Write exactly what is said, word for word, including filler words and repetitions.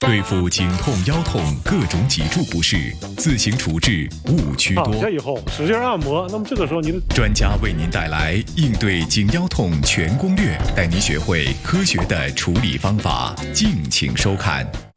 对付颈痛、腰痛各种脊柱不适，自行处置误区多。 躺下以后使劲按摩，那么这个时候你的专家为您带来应对颈腰痛全攻略，带你学会科学的处理方法，敬请收看。